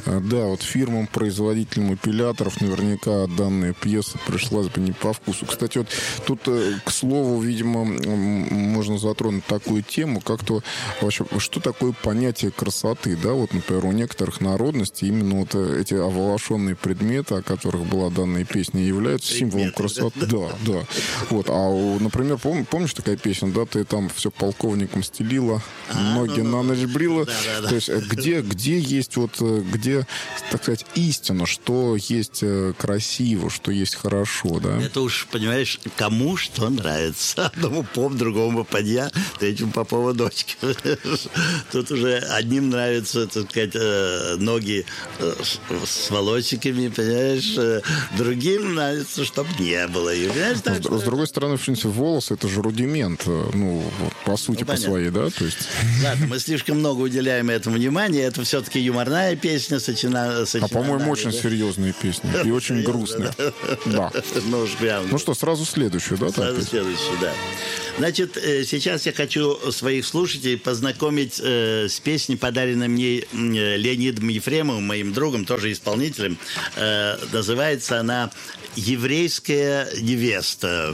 Да, вот фирмам-производителям эпиляторов наверняка данная пьеса пришлась бы не по вкусу. Кстати, вот тут, к слову, видимо, можно затронуть такую тему, как-то вообще, что такое понятие красоты, да, вот, например, у некоторых народностей именно вот эти оволошенные предметы, о которых была данная песня, являются символом красоты. Да, да. Вот, например, помнишь такая песня, да, ты там все полковником стелила, ноги на ночь брила. То есть где есть вот, где, так сказать, истина, что есть красиво, что есть хорошо, да? Это уж, понимаешь, кому что нравится. Одному поп, другому попадья, третьему попову дочке. Тут уже одним нравятся, так сказать, ноги с волосиками, понимаешь, другим нравится, чтобы не было. И, понимаешь, так, с другой стороны, в принципе, волосы — это же рудимент, ну, по сути, по своей, да? То есть... Ладно, мы слишком много уделяем этому внимания. Это все-таки юморная песня, сочинена. По-моему, очень серьезная песня и очень грустная. Да. Ну что, сразу следующую, да? Сразу следующую, да. Значит, сейчас я хочу своих слушателей познакомить с песней, подаренной мне Леонидом Ефремовым, моим другом, тоже исполнителем. Называется она «Еврейская невеста».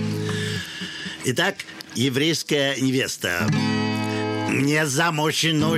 Итак, еврейская невеста. Мне замуж нужен